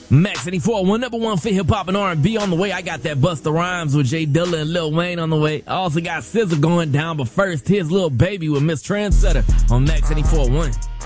Max 84.1, number one for hip hop and R&B on the way. I got that Busta Rhymes with Jay Dilla and Lil Wayne on the way. I also got SZA going down, but first, here's Lil Baby with Miss Trendsetter on Max 84.1.